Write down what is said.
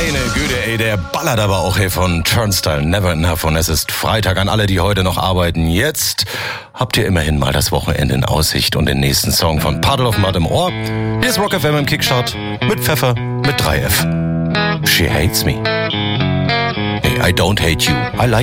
Meine Güte, ey, der ballert aber auch hier von Turnstile, Never Enough. Und es ist Freitag an alle, die heute noch arbeiten. Jetzt habt ihr immerhin mal das Wochenende in Aussicht und den nächsten Song von Puddle of Mud im Ohr. Hier ist Rock FM im Kickstart mit Pfeffer, mit 3F. She hates me. Hey, I don't hate you. I like